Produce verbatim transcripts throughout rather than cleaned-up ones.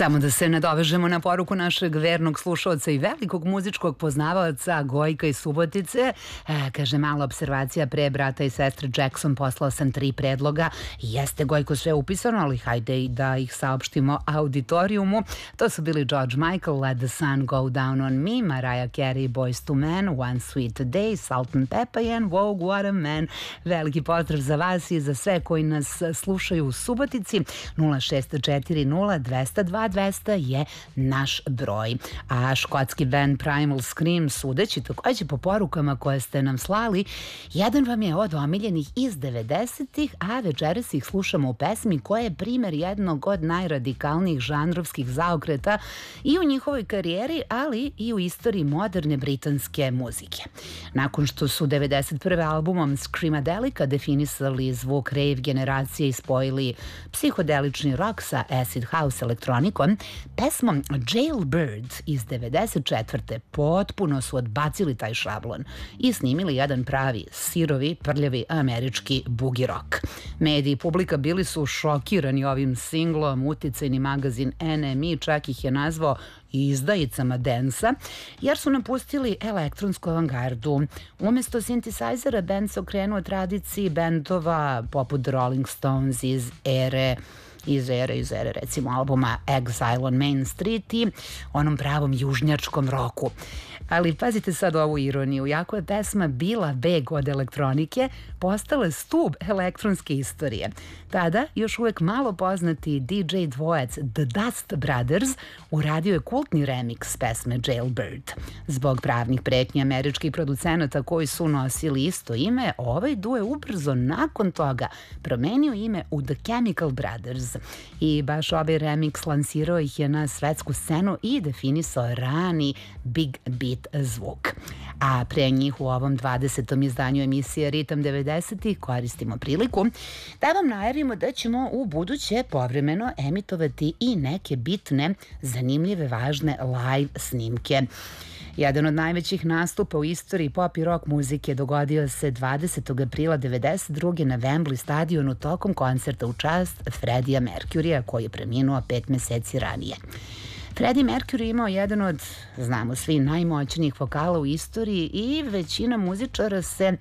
Samo da se nadovežemo na poruku našeg vernog slušalca i velikog muzičkog poznavaoca Gojka iz Subotice. E, kaže, mala observacija pre brata i sestre Jackson, poslao sam tri predloga. Jeste, Gojko, sve upisano, ali hajde i da ih saopštimo auditorijumu. To su bili George Michael, Let the Sun Go Down on Me, Mariah Carey, Boyz two Men, One Sweet Day, Salt and Pepper and Vogue, What a Man. Veliki pozdrav za vas i za sve koji nas slušaju u Subotici. nula šest četiri nula dva zero dva dva zero zero je naš broj. A škotski band Primal Scream, sudeći takođe po porukama koje ste nam slali, jedan vam je od omiljenih iz devedesetih, a večeras ih slušamo u pesmi koja je primer jednog od najradikalnijih žanrovskih zaokreta i u njihovoj karijeri, ali i u istoriji moderne britanske muzike. Nakon što su devedeset prve albumom Screamadelica definisali zvuk rave generacije i spojili psihodelični rock sa acid house elektronikom, pesmom Jailbird iz devedeset četvrte potpuno su odbacili taj šablon i snimili jedan pravi, sirovi, prljavi američki boogie rock. Mediji i publika bili su šokirani ovim singlom, uticajni magazin N M E čak ih je nazvao izdajicama densa, jer su napustili elektronsku avangardu. Umesto synthesizera, band se okrenuo tradiciji bendova poput Rolling Stones iz ere iz ere, iz ere recimo albuma Exile on Main Street i onom pravom južnjačkom roku. Ali pazite sad ovu ironiju, jako je pesma bila beg od elektronike, postala je stub elektronske istorije. Tada još uvek malo poznati D J dvojac The Dust Brothers uradio je kultni remix pesme Jailbird. Zbog pravnih pretnji američkih producenata koji su nosili isto ime, ovaj duo je ubrzo nakon toga promenio ime u The Chemical Brothers. I baš ovaj remix lansirao ih je na svetsku scenu i definisao rani big beat zvuk. A pre njih u ovom dvadesetom izdanju emisije Ritam devedesetih koristimo priliku da vam najavimo da ćemo u buduće povremeno emitovati i neke bitne, zanimljive, važne live snimke. Jedan od najvećih nastupa u istoriji pop i rock muzike dogodio se dvadesetog aprila devedeset druge na Wembley stadionu tokom koncerta u čast Freddija Mercurya, koji je preminuo pet meseci ranije. Freddie Mercury imao jedan od, znamo svi, najmoćnijih vokala u istoriji i većina muzičara se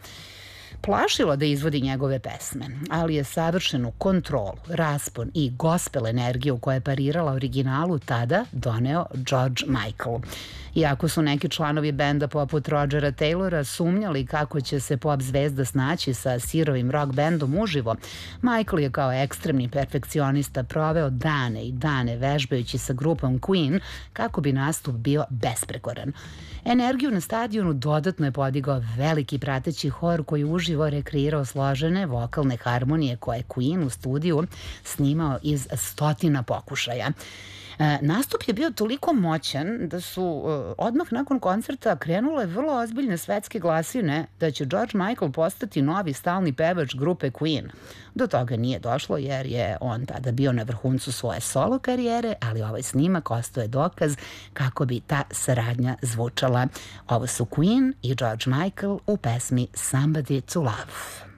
plašilo da izvodi njegove pesme, ali je savršenu kontrolu, raspon i gospel energiju koja je parirala originalu tada doneo George Michael. Iako su neki članovi benda poput Rodgera Taylora sumnjali kako će se pop zvezda snaći sa sirovim rock bandom uživo, Michael je kao ekstremni perfekcionista proveo dane i dane vežbajući sa grupom Queen kako bi nastup bio besprekoran. Energiju na stadionu dodatno je podigao veliki prateći hor koji uživo rekreirao složene vokalne harmonije koje je Queen u studiju snimao iz stotina pokušaja. Nastup je bio toliko moćan da su odmah nakon koncerta krenule vrlo ozbiljne svetske glasine da će George Michael postati novi stalni pevač grupe Queen. Do toga nije došlo jer je on tada bio na vrhuncu svoje solo karijere, ali ovaj snimak ostao je dokaz kako bi ta saradnja zvučala. Ovo su Queen i George Michael u pesmi Somebody to Love.